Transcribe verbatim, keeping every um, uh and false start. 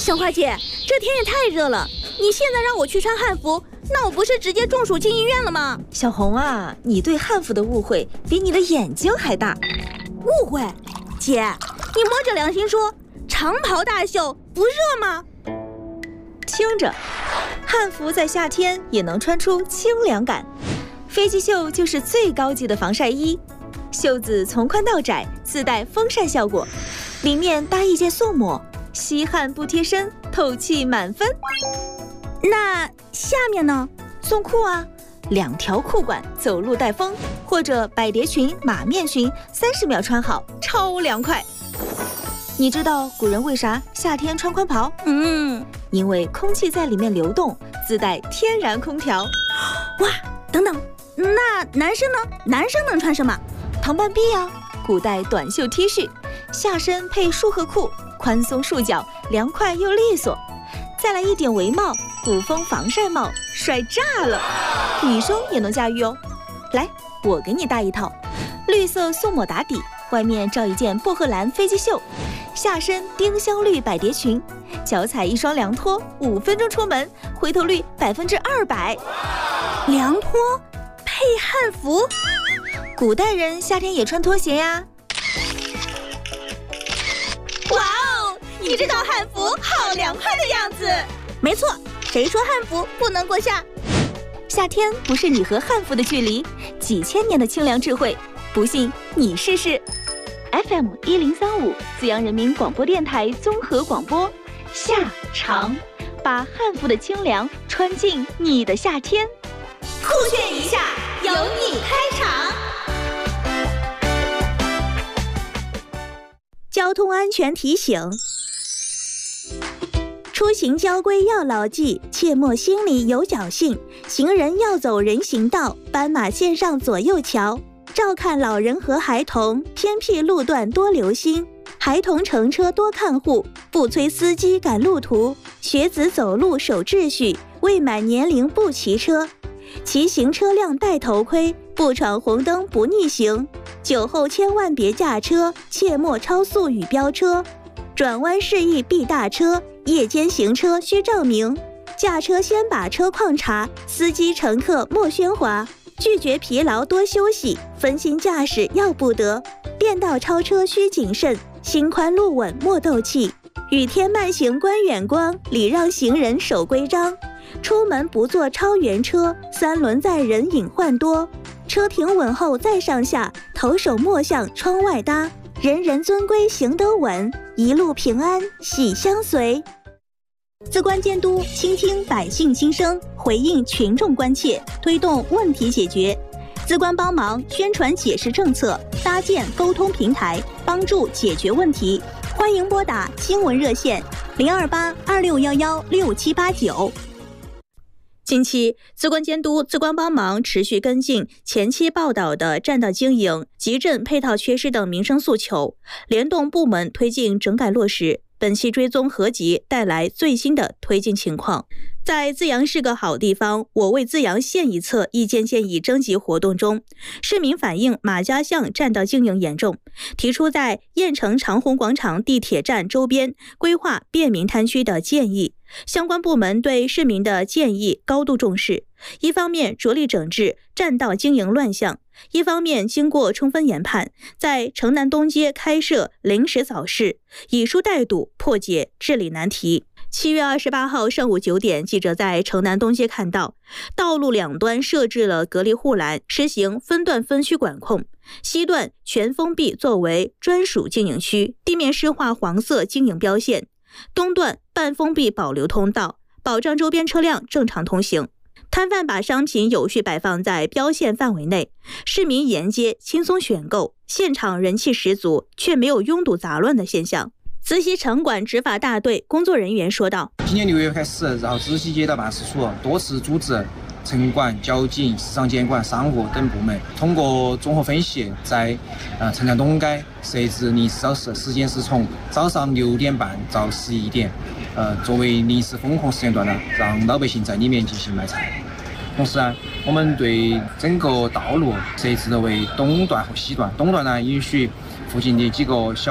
小花姐，这天也太热了，你现在让我去穿汉服，那我不是直接中暑进医院了吗？ 小红啊，你对汉服的误会比你的眼睛还大。 误会？姐，你摸着良心说，长袍大袖不热吗？ 听着，汉服在夏天也能穿出清凉感。飞机袖就是最高级的防晒衣，袖子从宽到窄，自带风扇效果，里面搭一件素抹，吸汗不贴身，透气满分。 那下面呢？ 送裤啊，两条裤管，走路带风，或者百蝶裙、马面裙，三十秒穿好，超凉快。你知道古人为啥夏天穿宽袍？ 嗯， 因为空气在里面流动，自带天然空调。 哇，等等，那男生呢？男生能穿什么？ 唐半臂啊，古代短袖 T 恤，下身配束荷裤，宽松束脚，凉快又利索。再来一点围帽，古风防晒帽，帅炸了！女生也能驾驭哦。来，我给你搭一套，绿色素抹打底，外面罩一件薄荷蓝飞机袖，下身丁香绿百蝶裙，脚踩一双凉拖，五分钟出门，回头率百分之二百。 凉拖配汉服， 古代人夏天也穿拖鞋呀。 哇哦，你这套汉服好凉快的样子。没错，谁说汉服不能过夏？ 夏天不是你和汉服的距离，几千年的清凉智慧，不信你试试。F M 一零三五，资阳人民广播电台综合广播，夏长，把汉服的清凉穿进你的夏天。 酷炫一下，由你开场。交通安全提醒：出行交规要牢记，切莫心里有侥幸。行人要走人行道，斑马线上左右瞧。照看老人和孩童，偏僻路段多留心。孩童乘车多看护，不催司机赶路途。学子走路守秩序，未满年龄不骑车。骑行车辆戴头盔，不闯红灯不逆行。酒后千万别驾车，切莫超速与飙车。转弯示意避大车，夜间行车需照明。驾车先把车况查，司机乘客莫喧哗。拒绝疲劳多休息，分心驾驶要不得。变道超车需谨慎，心宽路稳莫斗气。雨天慢行观远光，礼让行人守规章。出门不坐超员车，三轮载人隐患多。车停稳后再上下，头手莫向窗外搭。人人遵规行得稳，一路平安喜相随。资关监督倾听百姓心声，回应群众关切，推动问题解决。资关帮忙宣传解释政策，搭建沟通平台，帮助解决问题。欢迎拨打新闻热线零二八二六幺幺六七八九。近期，资关监督、资关帮忙持续跟进前期报道的占道经营、集镇配套缺失等民生诉求，联动部门推进整改落实。本期追踪合集带来最新的推进情况。在资阳是个好地方，我为资阳献一策意见建议征集活动中，市民反映马家巷占道经营严重，提出在燕城长虹广场地铁站周边规划便民摊区的建议。相关部门对市民的建议高度重视，一方面着力整治占道经营乱象，一方面经过充分研判，在城南东街开设临时早市，以书带堵，破解治理难题。七月二十八号上午九点，记者在城南东街看到，道路两端设置了隔离护栏，实行分段分区管控。西段全封闭作为专属经营区，地面施画黄色经营标线；东段半封闭保留通道，保障周边车辆正常通行。摊贩把商品有序摆放在标线范围内，市民沿街轻松选购，现场人气十足，却没有拥堵杂乱的现象。慈溪城管执法大队工作人员说道： 今年六月开始，然后慈溪街道办事处多次组织城管、交警、市场监管、商户等部门，通过综合分析，在呃城南东街设置临时早市，时间是从早上六点半到十一点，呃，作为临时封控时间段呢，让老百姓在里面进行卖菜。同时呢，我们对整个道路设置为东段和西段，东段呢允许附近的几个小